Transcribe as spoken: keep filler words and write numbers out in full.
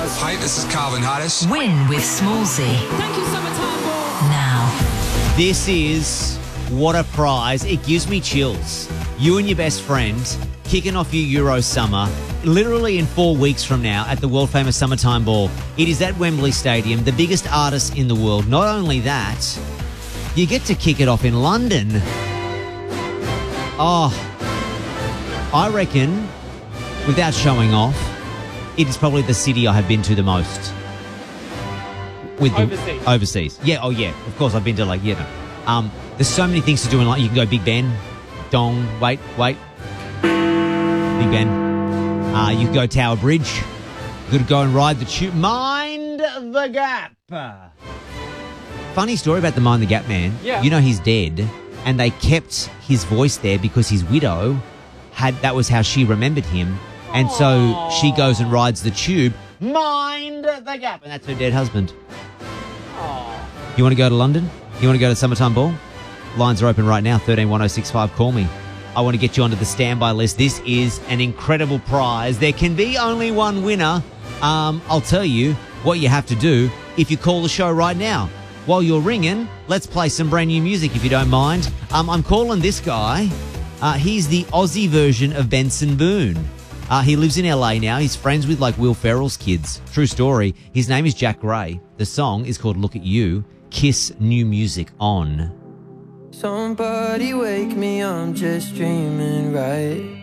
Live. Hi, this is Calvin Harris. Win with Smallsy. Thank you, Summertime Ball. Now. This is what a prize. It gives me chills. You and your best friend kicking off your Euro summer literally in four weeks from now at the world-famous Summertime Ball. It is at Wembley Stadium, the biggest artist in the world. Not only that, you get to kick it off in London. Oh, I reckon, without showing off, it is probably the city I have been to the most. With the, Overseas. Overseas. Yeah, oh yeah. Of course, I've been to like, you know. Um, there's so many things to do in London. You can go Big Ben, Dong, wait, wait. Big Ben. Uh, you can go Tower Bridge. You could go and ride the tube. Mind the Gap. Funny story about the Mind the Gap man. Yeah. You know he's dead, and they kept his voice there because his widow had, that was how she remembered him. And so she goes and rides the tube. Mind the Gap. And that's her dead husband. You want to go to London? You want to go to Summertime Ball? Lines are open right now, thirteen one oh six five. Call me. I want to get you onto the standby list. This is an incredible prize. There can be only one winner. Um, I'll tell you what you have to do if you call the show right now. While you're ringing, let's play some brand new music if you don't mind. Um, I'm calling this guy. Uh, he's the Aussie version of Benson Boone. Uh, he lives in L A now. He's friends with like Will Ferrell's kids. True story. His name is Jack Gray. The song is called Look at You. Kiss new music on. Somebody wake me, I'm just dreaming, right?